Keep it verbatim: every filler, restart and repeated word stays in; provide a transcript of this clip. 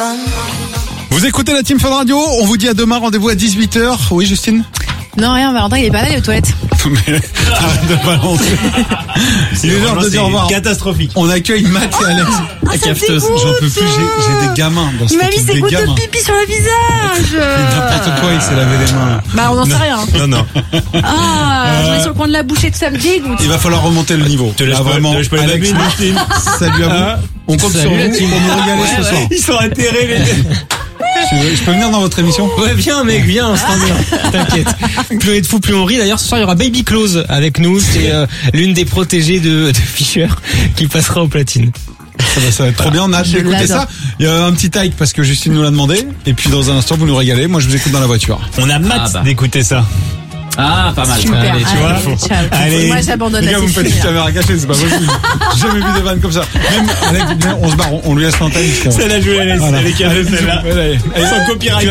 Vous écoutez la Team Fun Radio, on vous dit à demain, rendez-vous à dix-huit heures. Oui, Justine? Non, rien, Valentin, il est pas là, il est aux toilettes. Mais arrête de balancer. Il est l'heure de dire au revoir. Catastrophique. On accueille Matt et Alex. Ah, ça me dégoûte. J'en peux plus, j'ai, j'ai des gamins dans ce Il m'a mis truc, ses des gouttes gamins. de pipi sur le visage. N'importe quoi, il s'est lavé les mains. Bah, on n'en sait rien. Non, non. Ah, j'en ai sur le coin de la bouche et tout ça me dégoûte. Il va falloir remonter le niveau. Te laisse Là, pas, vraiment, te laisse pas les Alex, babines, Justine. salut à vous. Ah. On compte Salut sur la vous team. pour nous régaler Ouais, ce soir. ouais, ils sont atterrés, les gars. Je, je peux venir dans votre émission? Ouais, viens, mec, viens, c'est bien. T'inquiète. Plus on est de fou, plus on rit. D'ailleurs, ce soir, il y aura Baby Close avec nous. C'est euh, l'une des protégées de, de Fischer qui passera au platine. Ça va, ça va être trop bien, on a hâte Je d'écouter l'adore. ça. Il y a un petit like parce que Justine nous l'a demandé. Et puis dans un instant, vous nous régalez. Moi, je vous écoute dans la voiture. On a Matt Ah, bah. d'écouter ça. Ah, pas mal. Super. Allez, tu vois, Allez, ciao. Allez. Moi, j'abandonne Les là, gars, vous me c'est faites une fini. caméra cachée, c'est pas possible. J'ai jamais vu des vannes comme ça. Même, Alex, on se barre, on, on lui laisse l'antenne. Celle-là, je vous la laisse. Voilà. Elle est carrée, celle-là. Allez, allez. Sans copyright.